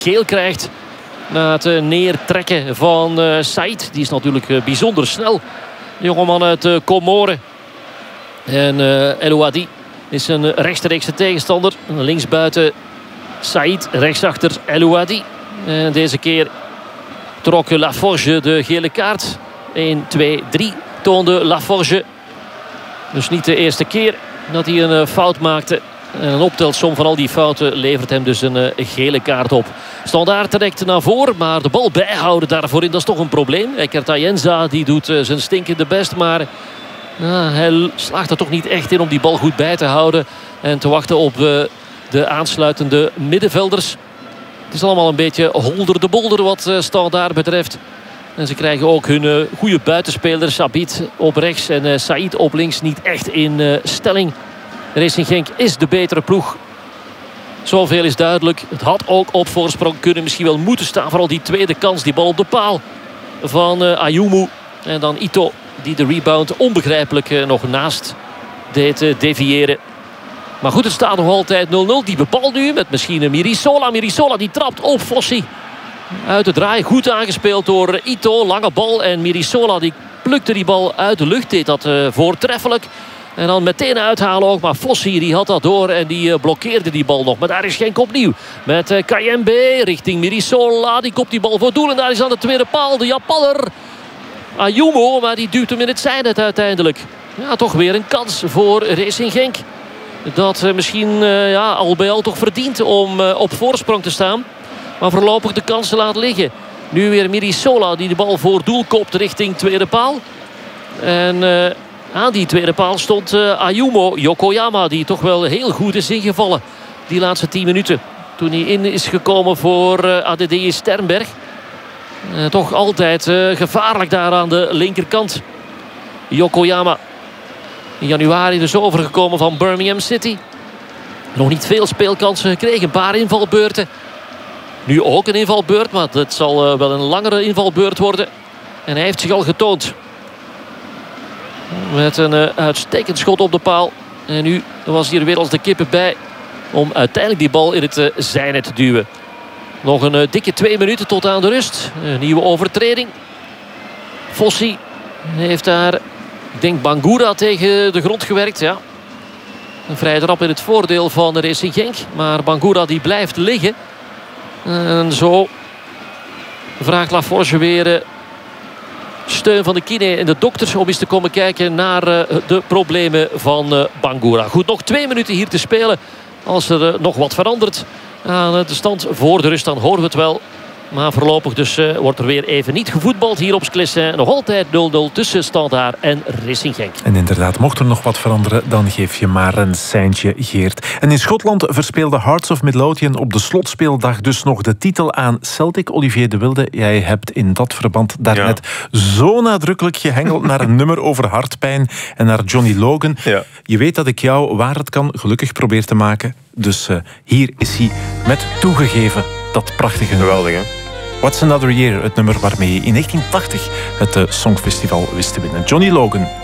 geel krijgt. Na het neertrekken van Said. Die is natuurlijk bijzonder snel. De jongeman uit Comoren. En El Ouadi is een rechtstreekse tegenstander. Linksbuiten Said, rechtsachter El Ouadi. En deze keer trok Laforge de gele kaart. 1, 2, 3 toonde Laforge. Dus niet de eerste keer dat hij een fout maakte. En een optelsom van al die fouten levert hem dus een gele kaart op. Standaard trekt naar voren, maar de bal bijhouden daarvoor in, dat is toch een probleem. Eckert Ayenza die doet zijn stinkende best, maar hij slaagt er toch niet echt in om die bal goed bij te houden. En te wachten op de aansluitende middenvelders. Het is allemaal een beetje holder de bolder wat Standaard betreft. En ze krijgen ook hun goede buitenspelers, Abid op rechts en Said op links, niet echt in stelling. Racing Genk is de betere ploeg. Zoveel is duidelijk. Het had ook op voorsprong kunnen, misschien wel moeten staan. Vooral die tweede kans, die bal op de paal van Ayumu. En dan Ito die de rebound onbegrijpelijk nog naast deed deviëren. Maar goed, het staat nog altijd 0-0. Die bal nu met misschien Mirisola. Mirisola die trapt op Fossi. Uit de draai, goed aangespeeld door Ito. Lange bal en Mirisola die plukte die bal uit de lucht. Deed dat voortreffelijk. En dan meteen uithalen ook. Maar Fossi die had dat door en die blokkeerde die bal nog. Maar daar is Genk opnieuw. Met Kayembe richting Mirisola. Die kopt die bal voor doel. En daar is aan de tweede paal de Japanner Ayumu. Maar die duwt hem in het zijnet uiteindelijk. Ja, toch weer een kans voor Racing Genk. Dat misschien al bij al toch verdient om op voorsprong te staan. Maar voorlopig de kansen laat liggen. Nu weer Mirisola die de bal voor doel kopt richting tweede paal. En aan die tweede paal stond Ayumu Yokoyama. Die toch wel heel goed is ingevallen. Die laatste 10 minuten. Toen hij in is gekomen voor ADD Sternberg. Toch altijd gevaarlijk daar aan de linkerkant. Yokoyama. In januari dus overgekomen van Birmingham City. Nog niet veel speelkansen gekregen. Een paar invalbeurten. Nu ook een invalbeurt. Maar het zal wel een langere invalbeurt worden. En hij heeft zich al getoond. Met een uitstekend schot op de paal. En nu was hier weer als de kippen bij. Om uiteindelijk die bal in het zijnet te duwen. Nog een dikke 2 minuten tot aan de rust. Een nieuwe overtreding. Fossi heeft daar, ik denk, Bangura tegen de grond gewerkt. Ja. Een vrije trap in het voordeel van de Racing Genk. Maar Bangura die blijft liggen. En zo vraagt Laforge weer steun van de kine en de dokters om eens te komen kijken naar de problemen van Bangura. Goed, nog 2 minuten hier te spelen. Als er nog wat verandert aan de stand voor de rust, dan horen we het wel. Maar voorlopig dus wordt er weer even niet gevoetbald hier op Sclessin. Nog altijd 0-0 tussen Standaard en Racing Genk. En inderdaad, mocht er nog wat veranderen, dan geef je maar een seintje, Geert. En in Schotland verspeelde Hearts of Midlothian op de slotspeeldag dus nog de titel aan Celtic. Olivier de Wilde, jij hebt in dat verband daarnet zo nadrukkelijk gehengeld naar een nummer over hartpijn en naar Johnny Logan. Ja. Je weet dat ik jou, waar het kan, gelukkig probeer te maken. Dus hier is hij met Toegegeven. Dat prachtige nummer. Geweldig, hè? What's Another Year, het nummer waarmee je in 1980 het Songfestival wist te winnen. Johnny Logan.